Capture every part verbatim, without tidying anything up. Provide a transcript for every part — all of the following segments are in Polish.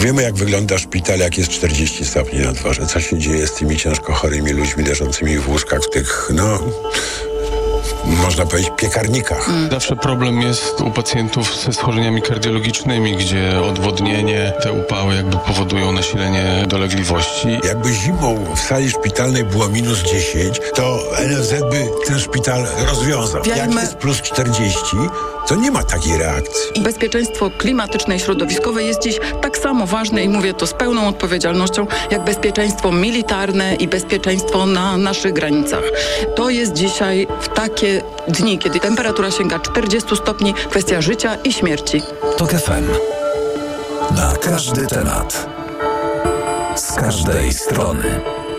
Wiemy, jak wygląda szpital, jak jest czterdzieści stopni na dworze. Co się dzieje z tymi ciężko chorymi ludźmi leżącymi w łóżkach, w tych, no... można powiedzieć, piekarnikach. Zawsze problem jest u pacjentów ze schorzeniami kardiologicznymi, gdzie odwodnienie, te upały jakby powodują nasilenie dolegliwości. Jakby zimą w sali szpitalnej było minus dziesięć, to N F Z by ten szpital rozwiązał. Jak jest plus czterdzieści, to nie ma takiej reakcji. Bezpieczeństwo klimatyczne i środowiskowe jest dziś tak samo ważne i mówię to z pełną odpowiedzialnością, jak bezpieczeństwo militarne i bezpieczeństwo na naszych granicach. To jest dzisiaj w takie dni, kiedy temperatura sięga czterdzieści stopni, kwestia życia i śmierci. TOK F M. Na każdy temat. Z każdej strony.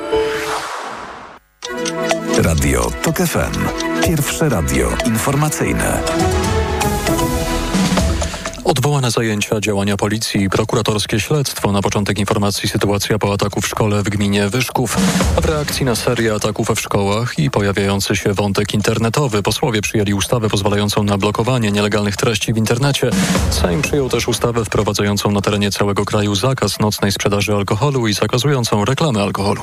Radio TOK F M. Pierwsze radio informacyjne. Odwołane zajęcia, działania policji i prokuratorskie śledztwo. Na początek informacji sytuacja po ataku w szkole w gminie Wyszków. W reakcji na serię ataków w szkołach i pojawiający się wątek internetowy posłowie przyjęli ustawę pozwalającą na blokowanie nielegalnych treści w internecie. Sejm przyjął też ustawę wprowadzającą na terenie całego kraju zakaz nocnej sprzedaży alkoholu i zakazującą reklamy alkoholu.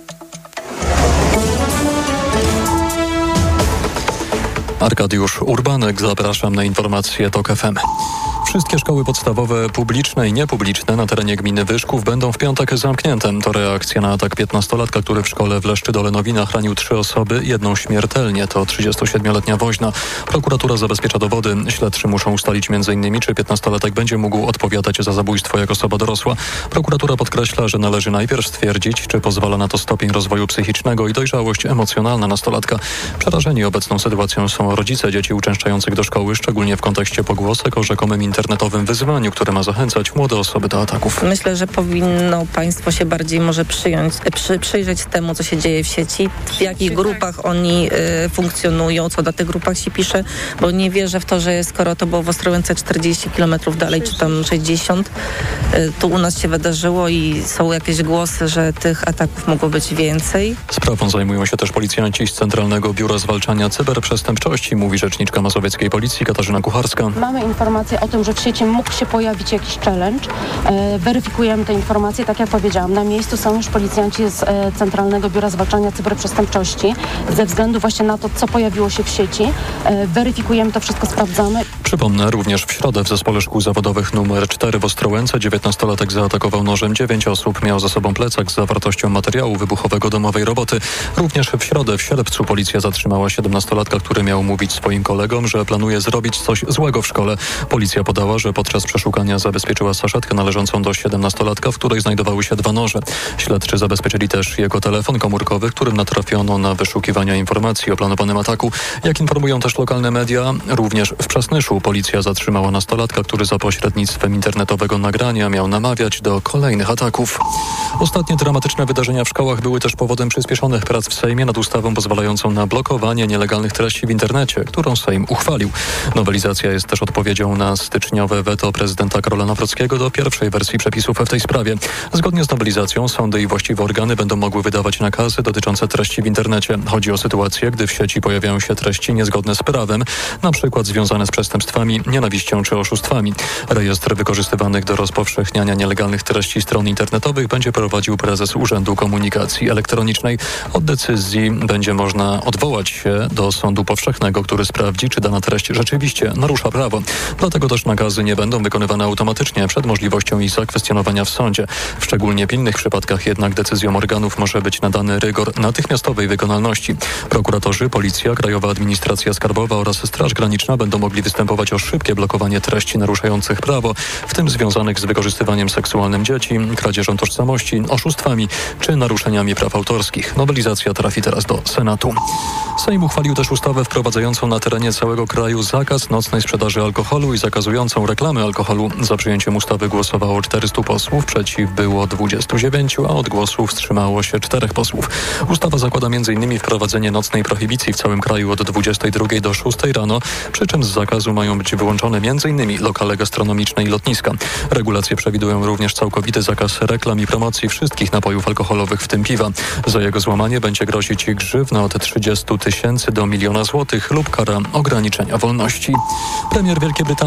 Arkadiusz Urbanek, zapraszam na informacje TOK F M. Wszystkie szkoły podstawowe, publiczne i niepubliczne na terenie gminy Wyszków będą w piątek zamknięte. To reakcja na atak piętnastolatka, który w szkole w Leszczydole Nowinach ranił trzy osoby, jedną śmiertelnie. To trzydziestosiedmioletnia woźna. Prokuratura zabezpiecza dowody. Śledczy muszą ustalić między innymi, czy piętnastolatek będzie mógł odpowiadać za zabójstwo jak osoba dorosła. Prokuratura podkreśla, że należy najpierw stwierdzić, czy pozwala na to stopień rozwoju psychicznego i dojrzałość emocjonalna nastolatka. Przerażeni obecną sytuacją są rodzice dzieci uczęszczających do szkoły, szczególnie w kontekście pogłosek o rzekomym internetowym wyzwaniu, które ma zachęcać młode osoby do ataków. Myślę, że powinno państwo się bardziej może przyjąć, przy, przyjrzeć temu, co się dzieje w sieci, w jakich grupach oni y, funkcjonują, co na tych grupach się pisze, bo nie wierzę w to, że skoro to było w Ostrołęce czterdzieści kilometrów dalej, czy tam sześćdziesiąt, y, tu u nas się wydarzyło i są jakieś głosy, że tych ataków mogło być więcej. Sprawą zajmują się też policjanci z Centralnego Biura Zwalczania Cyberprzestępczości, mówi rzeczniczka mazowieckiej policji Katarzyna Kucharska. Mamy informację o tym, że w sieci mógł się pojawić jakiś challenge. E, weryfikujemy te informacje. Tak jak powiedziałam, na miejscu są już policjanci z e, Centralnego Biura Zwalczania Cyberprzestępczości. Ze względu właśnie na to, co pojawiło się w sieci, e, weryfikujemy to wszystko, sprawdzamy. Przypomnę, również w środę w Zespole Szkół Zawodowych numer cztery w Ostrołęce dziewiętnastolatek zaatakował nożem dziewięć osób. Miał za sobą plecak z zawartością materiału wybuchowego domowej roboty. Również w środę w Sierpcu policja zatrzymała siedemnastolatka, który miał mówić swoim kolegom, że planuje zrobić coś złego w szkole. Policja podała, że podczas przeszukania zabezpieczyła saszetkę należącą do siedemnastolatka, w której znajdowały się dwa noże. Śledczy zabezpieczyli też jego telefon komórkowy, którym natrafiono na wyszukiwania informacji o planowanym ataku. Jak informują też lokalne media, również w Przasnyszu policja zatrzymała nastolatka, który za pośrednictwem internetowego nagrania miał namawiać do kolejnych ataków. Ostatnie dramatyczne wydarzenia w szkołach były też powodem przyspieszonych prac w Sejmie nad ustawą pozwalającą na blokowanie nielegalnych treści w internecie, którą Sejm uchwalił. Nowelizacja jest też odpowiedzią na styczniowe weto prezydenta Karola Nawrockiego do pierwszej wersji przepisów w tej sprawie. Zgodnie z nowelizacją sądy i właściwe organy będą mogły wydawać nakazy dotyczące treści w internecie. Chodzi o sytuację, gdy w sieci pojawiają się treści niezgodne z prawem, na przykład związane z przestępstwami, nienawiścią czy oszustwami. Rejestr wykorzystywanych do rozpowszechniania nielegalnych treści stron internetowych będzie prowadził prezes Urzędu Komunikacji Elektronicznej. Od decyzji będzie można odwołać się do sądu powszechnego, który sprawdzi, czy dana treść rzeczywiście narusza prawo. Dlatego też nakazy nie będą wykonywane automatycznie przed możliwością ich zakwestionowania w sądzie. W szczególnie pilnych przypadkach jednak decyzjom organów może być nadany rygor natychmiastowej wykonalności. Prokuratorzy, Policja, Krajowa Administracja Skarbowa oraz Straż Graniczna będą mogli występować o szybkie blokowanie treści naruszających prawo, w tym związanych z wykorzystywaniem seksualnym dzieci, kradzieżą tożsamości, oszustwami czy naruszeniami praw autorskich. Nowelizacja trafi teraz do Senatu. Sejm uchwalił też ustawę wprowadzającą na terenie całego kraju zakaz nocnej sprzedaży alkoholu i zakazującą reklamy alkoholu. Za przyjęciem ustawy głosowało czterystu posłów, przeciw było dwudziestu dziewięciu, a od głosu wstrzymało się czterech posłów. Ustawa zakłada między innymi wprowadzenie nocnej prohibicji w całym kraju od dwudziestej drugiej do szóstej rano, przy czym z zakazu mają być wyłączone między innymi lokale gastronomiczne i lotniska. Regulacje przewidują również całkowity zakaz reklam i promocji wszystkich napojów alkoholowych, w tym piwa. Za jego złamanie będzie grozić grzywna od trzydziestu tysięcy do miliona złotych lub kara ograniczenia wolności. Premier Wielkiej Brytanii Andy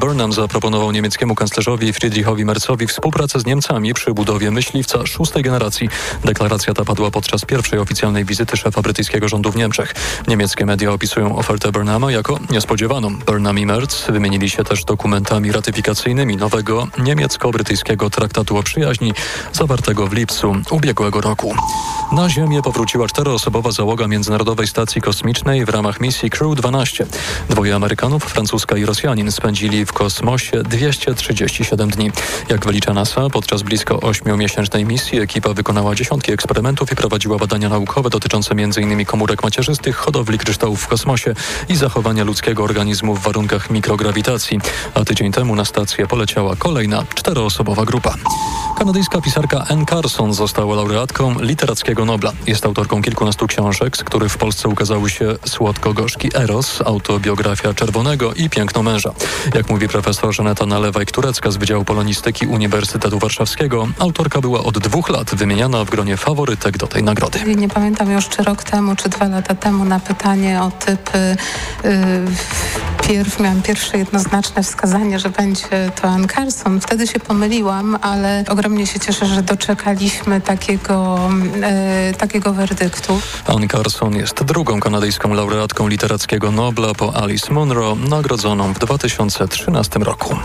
Burnham zaproponował niemieckiemu kanclerzowi Friedrichowi Merzowi współpracę z Niemcami przy budowie myśliwca szóstej generacji. Deklaracja ta padła podczas pierwszej oficjalnej wizyty szefa brytyjskiego rządu w Niemczech. Niemieckie media opisują ofertę Burnhama jako niespodziewaną. Burnham i Merz wymienili się też dokumentami ratyfikacyjnymi nowego niemiecko-brytyjskiego traktatu o przyjaźni zawartego w lipcu ubiegłego roku. Na Ziemię powróciła czteroosobowa załoga Międzynarodowej Stacji Kosmicznej w ramach misji Crew dwanaście. Dwoje Amerykanów, Francuska i Rosjanin, spędzili w kosmosie dwieście trzydzieści siedem dni. Jak wylicza NASA, podczas blisko ośmiomiesięcznej misji ekipa wykonała dziesiątki eksperymentów i prowadziła badania naukowe dotyczące m in komórek macierzystych, hodowli kryształów w kosmosie i zachowania ludzkiego organizmu w warunkach mikrograwitacji. A tydzień temu na stację poleciała kolejna czteroosobowa grupa. Kanadyjska pisarka Anne Carson została laureatką Literackiego Nobla. Jest autorką kilkunastu książek, z których w Polsce ukazały się Słodko-gorzki Eros, autobiografia Czerwonego i Piękno męża. Jak mówi profesor Żaneta Nalewaj-Turecka z Wydziału Polonistyki Uniwersytetu Warszawskiego, autorka była od dwóch lat wymieniana w gronie faworytek do tej nagrody. Nie pamiętam już, czy rok temu, czy dwa lata temu na pytanie o typ yy, pierw miałam pierwsze jednoznaczne wskazanie, że będzie to Anne Carson. Wtedy się pomyliłam, ale ogromnie się cieszę, że doczekaliśmy takiego, yy, takiego werdyktu. Anne Carson jest drugą kanadyjską laureatką Literackiego Nobla po Alice Munro, nagrodzoną w dwa tysiące trzynastym roku.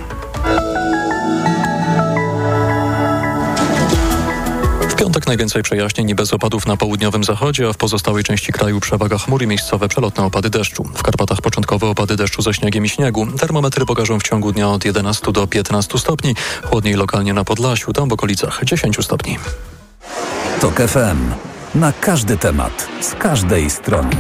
W piątek najwięcej przejaśnień i bez opadów na południowym zachodzie, a w pozostałej części kraju przewaga chmur i miejscowe przelotne opady deszczu. W Karpatach początkowe opady deszczu ze śniegiem i śniegu. Termometry pokażą w ciągu dnia od jedenastu do piętnastu stopni. Chłodniej lokalnie na Podlasiu, tam w okolicach dziesięciu stopni. Tok F M. Na każdy temat, z każdej strony.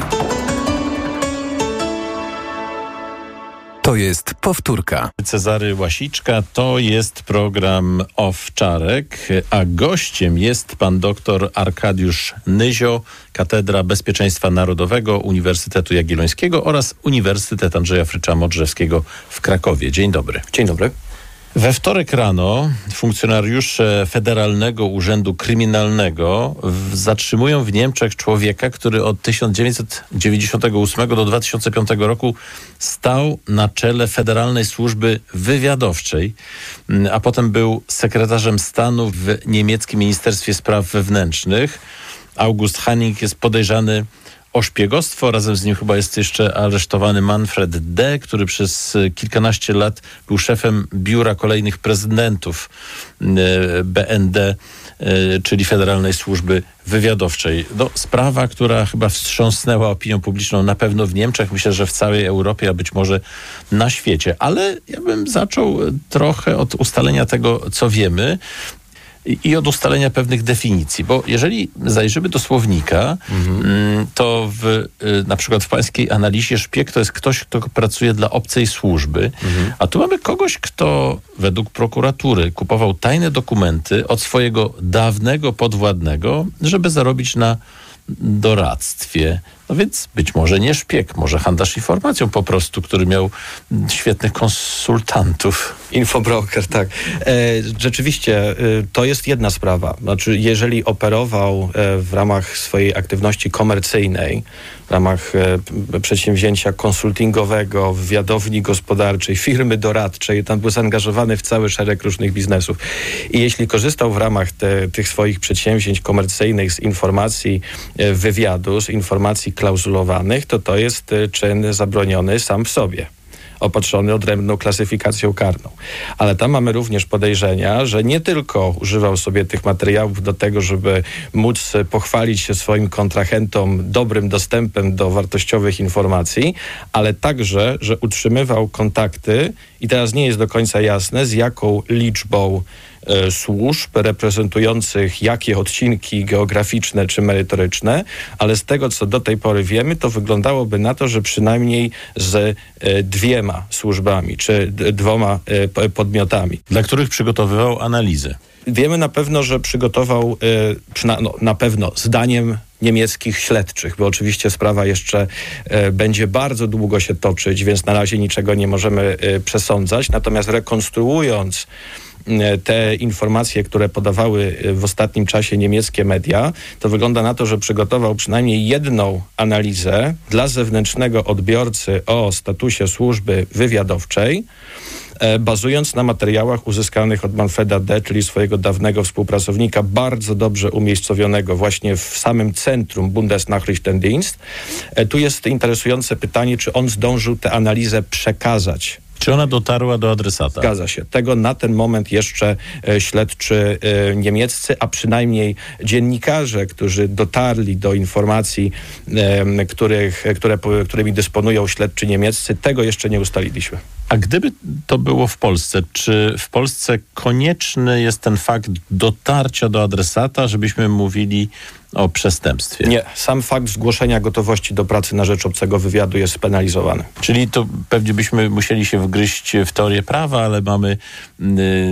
To jest powtórka. Cezary Łasiczka, to jest program Owczarek, a gościem jest pan doktor Arkadiusz Nyzio, Katedra Bezpieczeństwa Narodowego Uniwersytetu Jagiellońskiego oraz Uniwersytet Andrzeja Frycza-Modrzewskiego w Krakowie. Dzień dobry. Dzień dobry. We wtorek rano funkcjonariusze Federalnego Urzędu Kryminalnego w, zatrzymują w Niemczech człowieka, który od tysiąc dziewięćset dziewięćdziesiątego ósmego do dwa tysiące piątego roku stał na czele Federalnej Służby Wywiadowczej, a potem był sekretarzem stanu w niemieckim Ministerstwie Spraw Wewnętrznych. August Hanning jest podejrzany o szpiegostwo. Razem z nim chyba jest jeszcze aresztowany Manfred D., który przez kilkanaście lat był szefem biura kolejnych prezydentów B N D, czyli Federalnej Służby Wywiadowczej. No, sprawa, która chyba wstrząsnęła opinią publiczną na pewno w Niemczech, myślę, że w całej Europie, a być może na świecie. Ale ja bym zaczął trochę od ustalenia tego, co wiemy, i od ustalenia pewnych definicji, bo jeżeli zajrzymy do słownika, mhm. to w, na przykład w pańskiej analizie szpieg to jest ktoś, kto pracuje dla obcej służby, mhm. a tu mamy kogoś, kto według prokuratury kupował tajne dokumenty od swojego dawnego podwładnego, żeby zarobić na doradztwie. No więc być może nie szpieg, może handlarz informacją po prostu, który miał świetnych konsultantów. Infobroker, tak. E, rzeczywiście, e, to jest jedna sprawa. Znaczy, jeżeli operował e, w ramach swojej aktywności komercyjnej, w ramach e, przedsięwzięcia konsultingowego, wywiadowni gospodarczej, firmy doradczej, tam był zaangażowany w cały szereg różnych biznesów. I jeśli korzystał w ramach te, tych swoich przedsięwzięć komercyjnych z informacji e, wywiadu, z informacji klauzulowanych, to to jest e, czyn zabroniony sam w sobie, opatrzony odrębną klasyfikacją karną. Ale tam mamy również podejrzenia, że nie tylko używał sobie tych materiałów do tego, żeby móc pochwalić się swoim kontrahentom dobrym dostępem do wartościowych informacji, ale także, że utrzymywał kontakty i teraz nie jest do końca jasne, z jaką liczbą e, służb reprezentujących jakie odcinki geograficzne czy merytoryczne, ale z tego, co do tej pory wiemy, to wyglądałoby na to, że przynajmniej z e, dwiema służbami czy d- dwoma e, podmiotami. Dla których przygotowywał analizy. Wiemy na pewno, że przygotował, e, przyna- no, na pewno zdaniem niemieckich śledczych, bo oczywiście sprawa jeszcze e, będzie bardzo długo się toczyć, więc na razie niczego nie możemy e, przesądzać. Natomiast rekonstruując e, te informacje, które podawały w ostatnim czasie niemieckie media, to wygląda na to, że przygotował przynajmniej jedną analizę dla zewnętrznego odbiorcy o statusie służby wywiadowczej, e, bazując na materiałach uzyskanych od Manfreda D., czyli swojego dawnego współpracownika, bardzo dobrze umiejscowionego właśnie w samym centrum Bundesnachrichtendienst. E, tu jest interesujące pytanie, czy on zdążył tę analizę przekazać. Czy ona dotarła do adresata? Zgadza się. Tego na ten moment jeszcze e, śledczy e, niemieccy, a przynajmniej dziennikarze, którzy dotarli do informacji, e, których, które, którymi dysponują śledczy niemieccy, tego jeszcze nie ustaliliśmy. A gdyby to było w Polsce, czy w Polsce konieczny jest ten fakt dotarcia do adresata, żebyśmy mówili o przestępstwie? Nie. Sam fakt zgłoszenia gotowości do pracy na rzecz obcego wywiadu jest spenalizowany. Czyli to pewnie byśmy musieli się wgryźć w teorię prawa, ale mamy yy,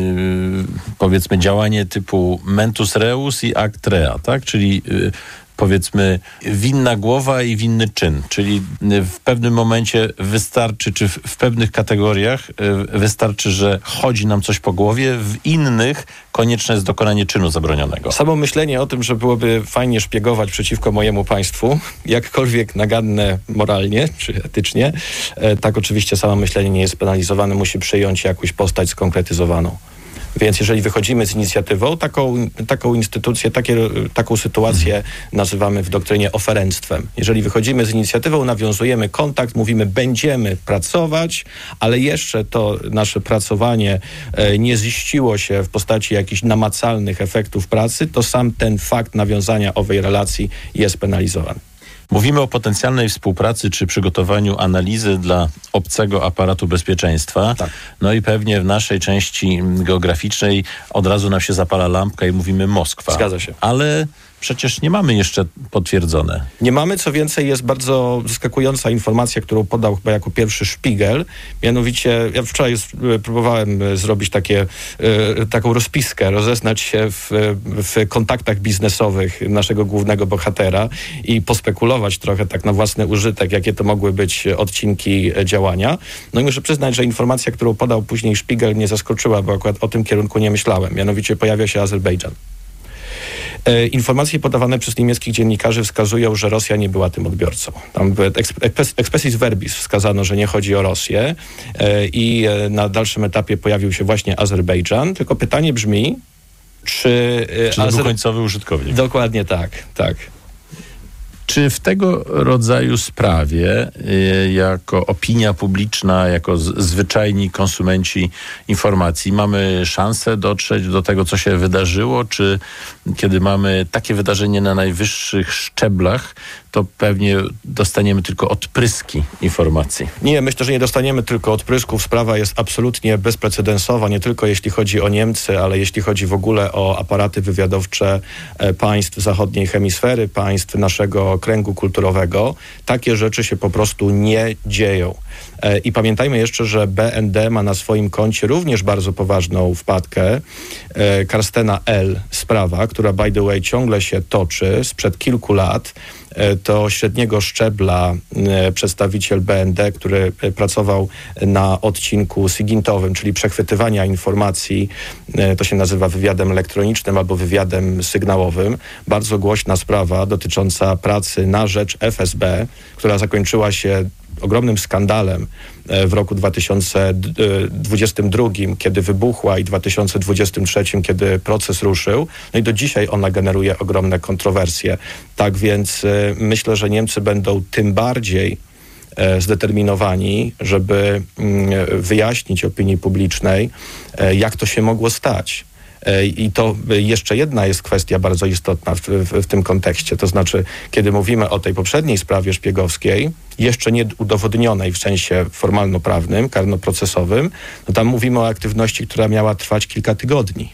powiedzmy działanie typu mentus reus i act rea, tak? Czyli yy, powiedzmy winna głowa i winny czyn, czyli w pewnym momencie wystarczy, czy w, w pewnych kategoriach y, wystarczy, że chodzi nam coś po głowie, w innych konieczne jest dokonanie czynu zabronionego. Samo myślenie o tym, że byłoby fajnie szpiegować przeciwko mojemu państwu, jakkolwiek naganne moralnie czy etycznie, e, tak oczywiście samo myślenie nie jest penalizowane, musi przyjąć jakąś postać skonkretyzowaną. Więc jeżeli wychodzimy z inicjatywą, taką, taką instytucję, takie, taką sytuację nazywamy w doktrynie oferentstwem. Jeżeli wychodzimy z inicjatywą, nawiązujemy kontakt, mówimy, będziemy pracować, ale jeszcze to nasze pracowanie e, nie ziściło się w postaci jakichś namacalnych efektów pracy, to sam ten fakt nawiązania owej relacji jest penalizowany. Mówimy o potencjalnej współpracy czy przygotowaniu analizy dla obcego aparatu bezpieczeństwa. Tak. No i pewnie w naszej części geograficznej od razu nam się zapala lampka i mówimy Moskwa. Zgadza się. Ale przecież nie mamy jeszcze potwierdzone. Nie mamy, co więcej, jest bardzo zaskakująca informacja, którą podał chyba jako pierwszy Spiegel. Mianowicie, ja wczoraj próbowałem zrobić takie, taką rozpiskę, rozeznać się w, w kontaktach biznesowych naszego głównego bohatera i pospekulować trochę tak na własny użytek, jakie to mogły być odcinki działania. No i muszę przyznać, że informacja, którą podał później Spiegel, mnie zaskoczyła, bo akurat o tym kierunku nie myślałem. Mianowicie pojawia się Azerbejdżan. Informacje podawane przez niemieckich dziennikarzy wskazują, że Rosja nie była tym odbiorcą. Tam expressis verbis wskazano, że nie chodzi o Rosję i na dalszym etapie pojawił się właśnie Azerbejdżan. Tylko pytanie brzmi, czy... Czy to był końcowy użytkownik? Dokładnie tak, tak. Czy w tego rodzaju sprawie, y, jako opinia publiczna, jako z, zwyczajni konsumenci informacji, mamy szansę dotrzeć do tego, co się wydarzyło? Czy kiedy mamy takie wydarzenie na najwyższych szczeblach, to pewnie dostaniemy tylko odpryski informacji? Nie, myślę, że nie dostaniemy tylko odprysków. Sprawa jest absolutnie bezprecedensowa, nie tylko jeśli chodzi o Niemcy, ale jeśli chodzi w ogóle o aparaty wywiadowcze państw zachodniej hemisfery, państw naszego kręgu kulturowego. Takie rzeczy się po prostu nie dzieją. I pamiętajmy jeszcze, że B N D ma na swoim koncie również bardzo poważną wpadkę. Karstena L. sprawa, która by the way ciągle się toczy sprzed kilku lat. To średniego szczebla przedstawiciel B N D, który pracował na odcinku sigintowym, czyli przechwytywania informacji, to się nazywa wywiadem elektronicznym albo wywiadem sygnałowym. Bardzo głośna sprawa dotycząca pracy na rzecz F S B, która zakończyła się ogromnym skandalem w roku dwa tysiące dwudziestym drugim, kiedy wybuchła, i dwa tysiące dwudziestym trzecim, kiedy proces ruszył. No i do dzisiaj ona generuje ogromne kontrowersje. Tak więc y, myślę, że Niemcy będą tym bardziej y, zdeterminowani, żeby y, wyjaśnić opinii publicznej, y, jak to się mogło stać. I to jeszcze jedna jest kwestia bardzo istotna w, w, w tym kontekście. To znaczy, kiedy mówimy o tej poprzedniej sprawie szpiegowskiej, jeszcze nie udowodnionej w sensie formalno-prawnym, karnoprocesowym, no tam mówimy o aktywności, która miała trwać kilka tygodni.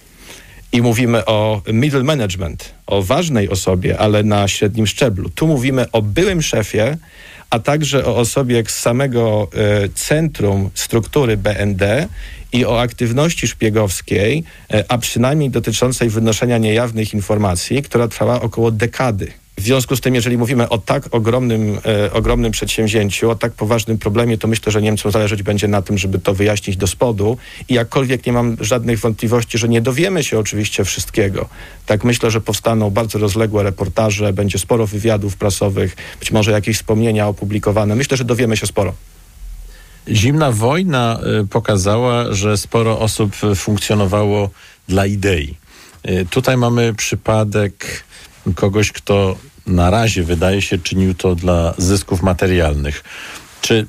I mówimy o middle management, o ważnej osobie, ale na średnim szczeblu. Tu mówimy o byłym szefie, a także o osobie z samego y, centrum struktury B N D i o aktywności szpiegowskiej, y, a przynajmniej dotyczącej wynoszenia niejawnych informacji, która trwała około dekady. W związku z tym, jeżeli mówimy o tak ogromnym, e, ogromnym przedsięwzięciu, o tak poważnym problemie, to myślę, że Niemcom zależeć będzie na tym, żeby to wyjaśnić do spodu. I jakkolwiek nie mam żadnych wątpliwości, że nie dowiemy się oczywiście wszystkiego. Tak myślę, że powstaną bardzo rozległe reportaże, będzie sporo wywiadów prasowych, być może jakieś wspomnienia opublikowane. Myślę, że dowiemy się sporo. Zimna wojna pokazała, że sporo osób funkcjonowało dla idei. Tutaj mamy przypadek kogoś, kto na razie, wydaje się, czynił to dla zysków materialnych. Czy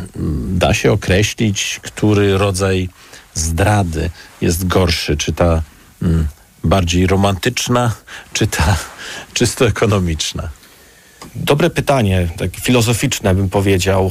da się określić, który rodzaj zdrady jest gorszy? Czy ta mm, bardziej romantyczna, czy ta czysto ekonomiczna? Dobre pytanie, tak filozoficzne bym powiedział.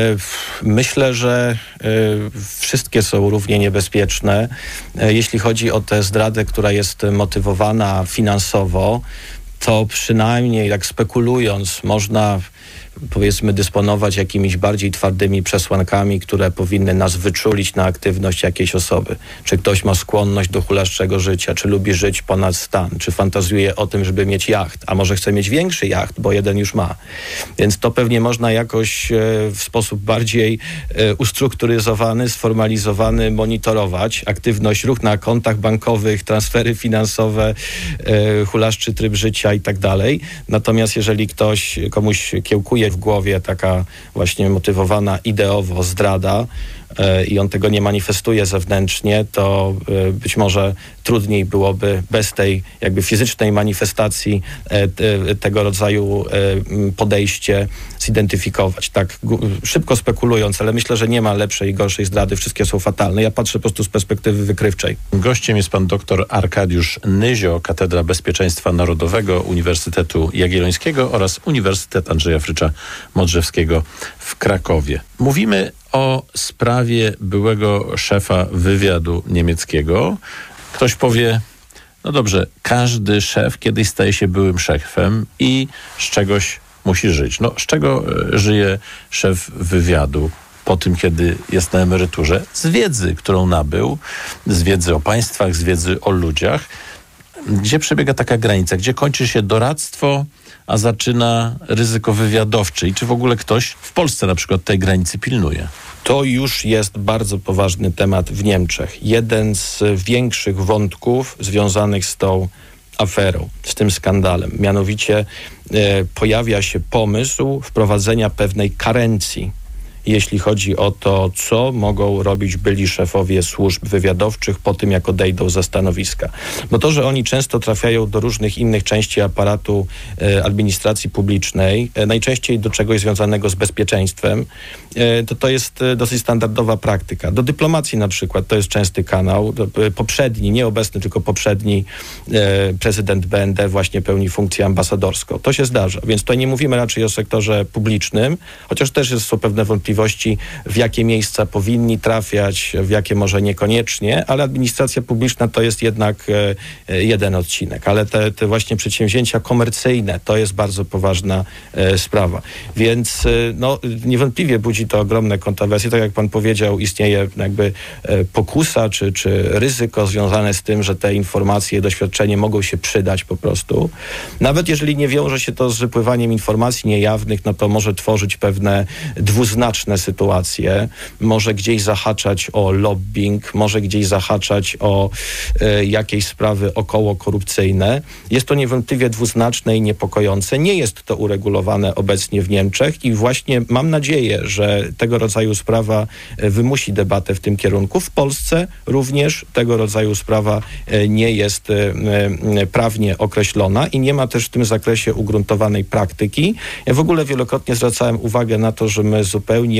Myślę, że wszystkie są równie niebezpieczne. Jeśli chodzi o tę zdradę, która jest motywowana finansowo, to przynajmniej tak spekulując można, powiedzmy, dysponować jakimiś bardziej twardymi przesłankami, które powinny nas wyczulić na aktywność jakiejś osoby. Czy ktoś ma skłonność do hulaszczego życia, czy lubi żyć ponad stan, czy fantazjuje o tym, żeby mieć jacht, a może chce mieć większy jacht, bo jeden już ma. Więc to pewnie można jakoś e, w sposób bardziej e, ustrukturyzowany, sformalizowany monitorować. Aktywność, ruch na kontach bankowych, transfery finansowe, e, hulaszczy tryb życia i tak dalej. Natomiast jeżeli ktoś, komuś kiełkuje w głowie taka właśnie motywowana ideowo zdrada e, i on tego nie manifestuje zewnętrznie, to e, być może trudniej byłoby bez tej jakby fizycznej manifestacji e, te, tego rodzaju e, podejście zidentyfikować. Tak gu, szybko spekulując, ale myślę, że nie ma lepszej i gorszej zdrady. Wszystkie są fatalne. Ja patrzę po prostu z perspektywy wykrywczej. Gościem jest pan doktor Arkadiusz Nyzio, Katedra Bezpieczeństwa Narodowego Uniwersytetu Jagiellońskiego oraz Uniwersytet Andrzeja Frycza Modrzewskiego w Krakowie. Mówimy o sprawie byłego szefa wywiadu niemieckiego. Ktoś powie, no dobrze, każdy szef kiedyś staje się byłym szefem i z czegoś musi żyć. No, z czego żyje szef wywiadu po tym, kiedy jest na emeryturze? Z wiedzy, którą nabył, z wiedzy o państwach, z wiedzy o ludziach. Gdzie przebiega taka granica? Gdzie kończy się doradztwo, a zaczyna ryzyko wywiadowcze? I czy w ogóle ktoś w Polsce na przykład tej granicy pilnuje? To już jest bardzo poważny temat w Niemczech. Jeden z większych wątków związanych z tą aferą, z tym skandalem. Mianowicie e, pojawia się pomysł wprowadzenia pewnej karencji, jeśli chodzi o to, co mogą robić byli szefowie służb wywiadowczych po tym, jak odejdą ze stanowiska. Bo to, że oni często trafiają do różnych innych części aparatu e, administracji publicznej, e, najczęściej do czegoś związanego z bezpieczeństwem, e, to to jest e, dosyć standardowa praktyka. Do dyplomacji na przykład to jest częsty kanał. Do, e, poprzedni, nie obecny, tylko poprzedni e, prezydent B N D właśnie pełni funkcję ambasadorską. To się zdarza. Więc tutaj nie mówimy raczej o sektorze publicznym, chociaż też jest, są pewne wątpliwości, w jakie miejsca powinni trafiać, w jakie może niekoniecznie, ale administracja publiczna to jest jednak e, jeden odcinek. Ale te, te właśnie przedsięwzięcia komercyjne to jest bardzo poważna e, sprawa. Więc e, no, niewątpliwie budzi to ogromne kontrowersje. Tak jak pan powiedział, istnieje jakby e, pokusa czy, czy ryzyko związane z tym, że te informacje, doświadczenie mogą się przydać po prostu. Nawet jeżeli nie wiąże się to z wypływaniem informacji niejawnych, no to może tworzyć pewne dwuznaczne sytuacje, może gdzieś zahaczać o lobbying, może gdzieś zahaczać o e, jakieś sprawy około korupcyjne. Jest to niewątpliwie dwuznaczne i niepokojące. Nie jest to uregulowane obecnie w Niemczech i właśnie mam nadzieję, że tego rodzaju sprawa e, wymusi debatę w tym kierunku. W Polsce również tego rodzaju sprawa e, nie jest e, e, prawnie określona i nie ma też w tym zakresie ugruntowanej praktyki. Ja w ogóle wielokrotnie zwracałem uwagę na to, że my zupełnie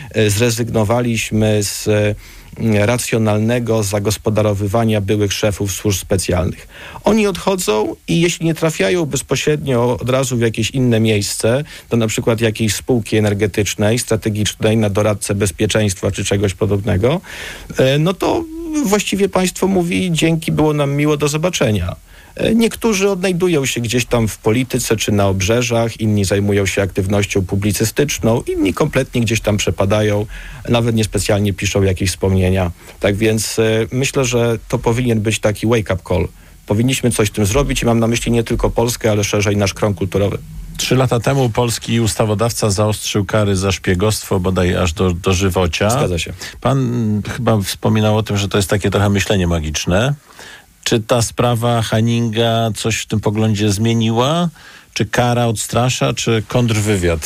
zrezygnowaliśmy z racjonalnego zagospodarowywania byłych szefów służb specjalnych. Oni odchodzą i jeśli nie trafiają bezpośrednio od razu w jakieś inne miejsce, do na przykład jakiejś spółki energetycznej, strategicznej, na doradcę bezpieczeństwa czy czegoś podobnego, no to właściwie państwo mówi: dzięki, było nam miło, do zobaczenia. Niektórzy odnajdują się gdzieś tam w polityce czy na obrzeżach, inni zajmują się aktywnością publicystyczną, inni kompletnie gdzieś tam przepadają, nawet niespecjalnie piszą jakieś wspomnienia. Tak więc y, myślę, że to powinien być taki wake-up call. Powinniśmy coś z tym zrobić i mam na myśli nie tylko Polskę, ale szerzej nasz krąg kulturowy. Trzy lata temu polski ustawodawca zaostrzył kary za szpiegostwo bodaj aż do, do żywocia. Zgadza się. Pan chyba wspominał o tym, że to jest takie trochę myślenie magiczne. Czy ta sprawa Hanninga coś w tym poglądzie zmieniła? Czy kara odstrasza, czy kontrwywiad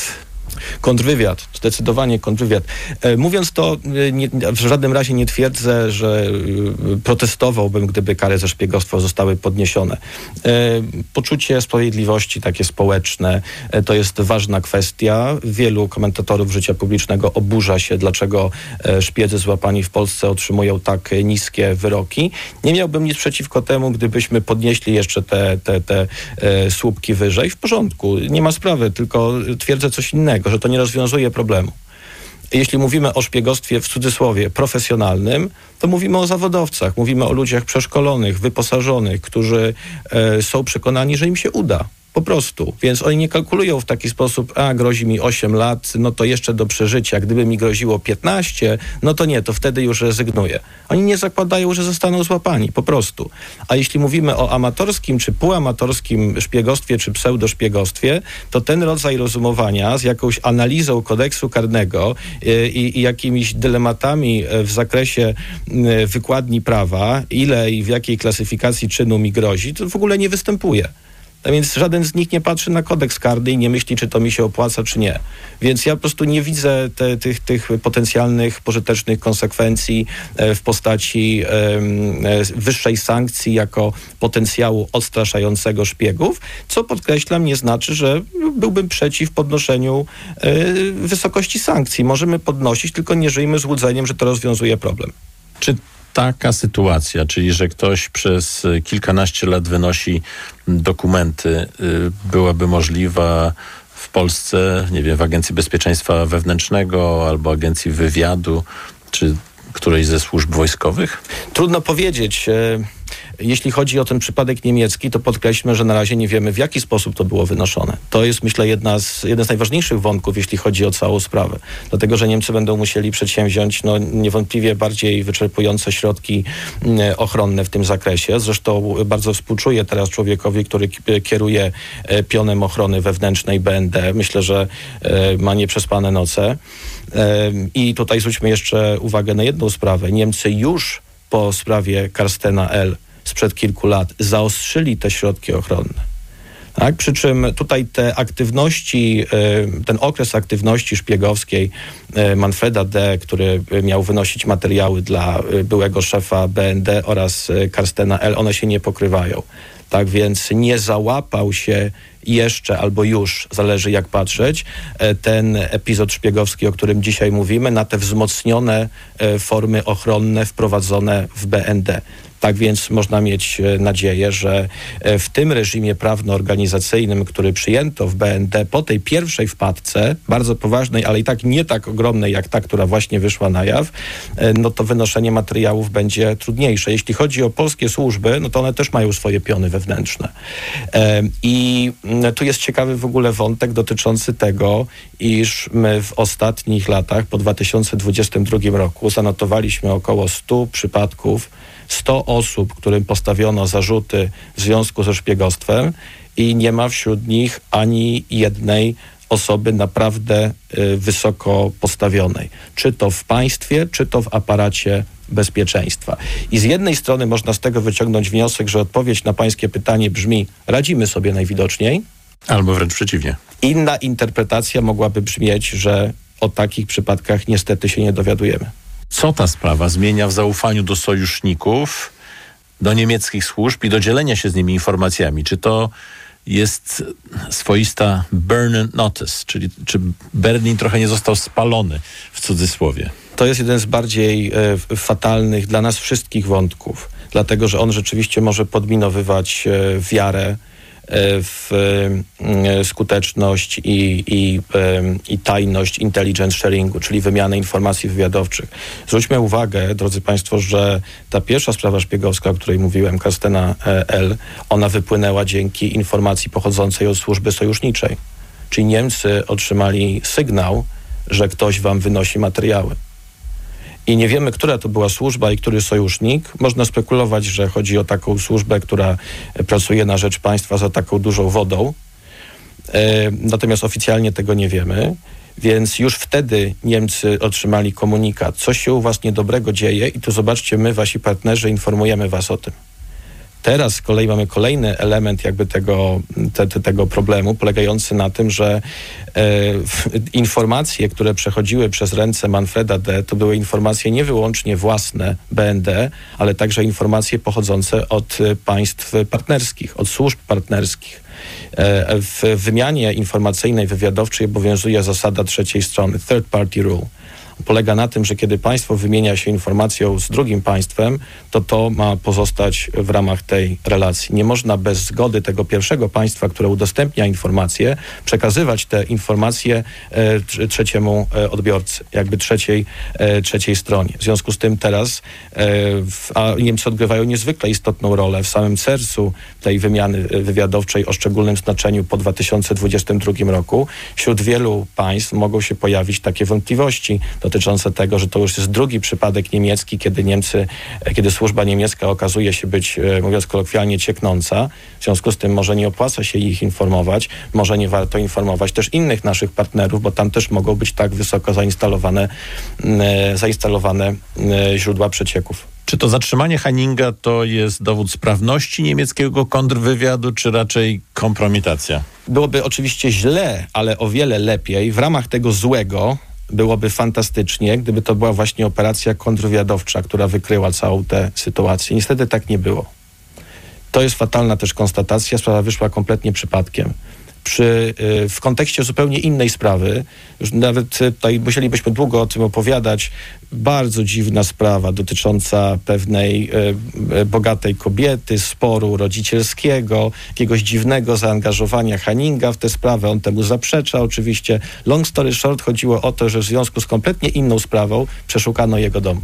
Kontrwywiad, zdecydowanie kontrwywiad. E, mówiąc to, nie, w żadnym razie nie twierdzę, że e, protestowałbym, gdyby kary za szpiegostwo zostały podniesione. E, poczucie sprawiedliwości takie społeczne, e, to jest ważna kwestia. Wielu komentatorów życia publicznego oburza się, dlaczego e, szpiedzy złapani w Polsce otrzymują tak e, niskie wyroki. Nie miałbym nic przeciwko temu, gdybyśmy podnieśli jeszcze te, te, te e, słupki wyżej. W porządku, nie ma sprawy, tylko twierdzę coś innego, że to nie rozwiązuje problemu. Jeśli mówimy o szpiegostwie w cudzysłowie profesjonalnym, to mówimy o zawodowcach, mówimy o ludziach przeszkolonych, wyposażonych, którzy e, są przekonani, że im się uda. Po prostu. Więc oni nie kalkulują w taki sposób, a grozi mi osiem lat, no to jeszcze do przeżycia. Gdyby mi groziło piętnaście, no to nie, to wtedy już rezygnuję. Oni nie zakładają, że zostaną złapani. Po prostu. A jeśli mówimy o amatorskim czy półamatorskim szpiegostwie czy pseudoszpiegostwie, to ten rodzaj rozumowania z jakąś analizą kodeksu karnego i, i jakimiś dylematami w zakresie wykładni prawa, ile i w jakiej klasyfikacji czynu mi grozi, to w ogóle nie występuje. A więc żaden z nich nie patrzy na kodeks karny i nie myśli, czy to mi się opłaca, czy nie. Więc ja po prostu nie widzę te, tych, tych potencjalnych, pożytecznych konsekwencji w postaci e, wyższej sankcji jako potencjału odstraszającego szpiegów, co podkreślam, nie znaczy, że byłbym przeciw podnoszeniu e, wysokości sankcji. Możemy podnosić, tylko nie żyjmy złudzeniem, że to rozwiązuje problem. Czy taka sytuacja, czyli że ktoś przez kilkanaście lat wynosi dokumenty, byłaby możliwa w Polsce, nie wiem, w Agencji Bezpieczeństwa Wewnętrznego albo Agencji Wywiadu, czy którejś ze służb wojskowych? Trudno powiedzieć. Jeśli chodzi o ten przypadek niemiecki, to podkreślmy, że na razie nie wiemy, w jaki sposób to było wynoszone. To jest, myślę, jedna z, jeden z najważniejszych wątków, jeśli chodzi o całą sprawę. Dlatego, że Niemcy będą musieli przedsięwziąć no, niewątpliwie bardziej wyczerpujące środki ochronne w tym zakresie. Zresztą bardzo współczuję teraz człowiekowi, który kieruje pionem ochrony wewnętrznej B N D. Myślę, że ma nieprzespane noce. I tutaj zwróćmy jeszcze uwagę na jedną sprawę. Niemcy już po sprawie Karstena L. sprzed kilku lat zaostrzyli te środki ochronne. Tak? Przy czym tutaj te aktywności, ten okres aktywności szpiegowskiej Manfreda D., który miał wynosić materiały dla byłego szefa B N D oraz Karstena L., one się nie pokrywają. Tak więc nie załapał się jeszcze albo już, zależy jak patrzeć, ten epizod szpiegowski, o którym dzisiaj mówimy, na te wzmocnione formy ochronne wprowadzone w B N D. Tak więc można mieć nadzieję, że w tym reżimie prawno-organizacyjnym, który przyjęto w B N D po tej pierwszej wpadce, bardzo poważnej, ale i tak nie tak ogromnej jak ta, która właśnie wyszła na jaw, no to wynoszenie materiałów będzie trudniejsze. Jeśli chodzi o polskie służby, no to one też mają swoje piony wewnętrzne. I tu jest ciekawy w ogóle wątek dotyczący tego, iż my w ostatnich latach, po dwa tysiące dwudziestym drugim roku, zanotowaliśmy około stu przypadków, sto osób, którym postawiono zarzuty w związku ze szpiegostwem i nie ma wśród nich ani jednej osoby naprawdę y, wysoko postawionej. Czy to w państwie, czy to w aparacie bezpieczeństwa. I z jednej strony można z tego wyciągnąć wniosek, że odpowiedź na pańskie pytanie brzmi: radzimy sobie najwidoczniej. Albo wręcz przeciwnie. Inna interpretacja mogłaby brzmieć, że o takich przypadkach niestety się nie dowiadujemy. Co ta sprawa zmienia w zaufaniu do sojuszników, do niemieckich służb i do dzielenia się z nimi informacjami? Czy to jest swoista burn notice, czyli czy Berlin trochę nie został spalony, w cudzysłowie? To jest jeden z bardziej e, fatalnych dla nas wszystkich wątków, dlatego że on rzeczywiście może podminowywać e, wiarę w skuteczność i, i, i tajność intelligence sharingu, czyli wymiany informacji wywiadowczych. Zwróćmy uwagę, drodzy Państwo, że ta pierwsza sprawa szpiegowska, o której mówiłem, Karstena L., ona wypłynęła dzięki informacji pochodzącej od służby sojuszniczej. Czyli Niemcy otrzymali sygnał, że ktoś wam wynosi materiały. I nie wiemy, która to była służba i który sojusznik. Można spekulować, że chodzi o taką służbę, która pracuje na rzecz państwa za taką dużą wodą. E, natomiast oficjalnie tego nie wiemy. Więc już wtedy Niemcy otrzymali komunikat: coś się u was niedobrego dzieje i tu zobaczcie, my, wasi partnerzy, informujemy was o tym. Teraz z kolei mamy kolejny element jakby tego, te, te, tego problemu, polegający na tym, że e, informacje, które przechodziły przez ręce Manfreda D., to były informacje nie wyłącznie własne B N D, ale także informacje pochodzące od państw partnerskich, od służb partnerskich. E, w wymianie informacyjnej, wywiadowczej obowiązuje zasada trzeciej strony, third party rule. Polega na tym, że kiedy państwo wymienia się informacją z drugim państwem, to to ma pozostać w ramach tej relacji. Nie można bez zgody tego pierwszego państwa, które udostępnia informacje, przekazywać te informacje e, trzeciemu e, odbiorcy, jakby trzeciej, e, trzeciej stronie. W związku z tym teraz, e, w, a Niemcy odgrywają niezwykle istotną rolę w samym sercu tej wymiany wywiadowczej o szczególnym znaczeniu po dwa tysiące dwudziestym drugim roku. Wśród wielu państw mogą się pojawić takie wątpliwości dotyczące tego, że to już jest drugi przypadek niemiecki, kiedy Niemcy, kiedy służba niemiecka okazuje się być, mówiąc kolokwialnie, cieknąca. W związku z tym może nie opłaca się ich informować, może nie warto informować też innych naszych partnerów, bo tam też mogą być tak wysoko zainstalowane, zainstalowane źródła przecieków. Czy to zatrzymanie Henninga to jest dowód sprawności niemieckiego kontrwywiadu, czy raczej kompromitacja? Byłoby oczywiście źle, ale o wiele lepiej w ramach tego złego. Byłoby fantastycznie, gdyby to była właśnie operacja kontrwywiadowcza, która wykryła całą tę sytuację. Niestety tak nie było. To jest fatalna też konstatacja. Sprawa wyszła kompletnie przypadkiem. Przy, w kontekście zupełnie innej sprawy, już nawet tutaj musielibyśmy długo o tym opowiadać, bardzo dziwna sprawa dotycząca pewnej e, bogatej kobiety, sporu rodzicielskiego, jakiegoś dziwnego zaangażowania Henninga w tę sprawę. On temu zaprzecza oczywiście. Long story short, chodziło o to, że w związku z kompletnie inną sprawą przeszukano jego dom.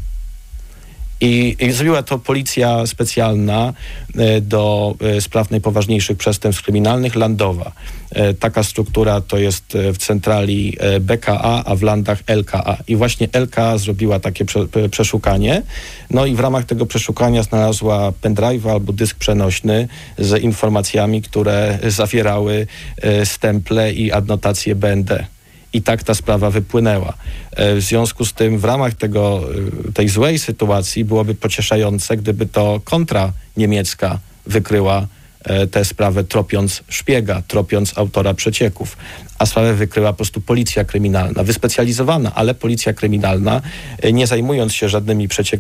I, I zrobiła to policja specjalna e, do e, spraw najpoważniejszych przestępstw kryminalnych, landowa. E, taka struktura to jest w centrali e, B K A, a w landach L K A. I właśnie L K A zrobiła takie prze, przeszukanie. No i w ramach tego przeszukania znalazła pendrive'a albo dysk przenośny z informacjami, które zawierały e, stemple i adnotacje B N D. I tak ta sprawa wypłynęła. W związku z tym w ramach tego, tej złej sytuacji byłoby pocieszające, gdyby to kontra niemiecka wykryła tę sprawę, tropiąc szpiega, tropiąc autora przecieków. A sprawę wykryła po prostu policja kryminalna, wyspecjalizowana, ale policja kryminalna, nie zajmując się żadnymi przeciekami,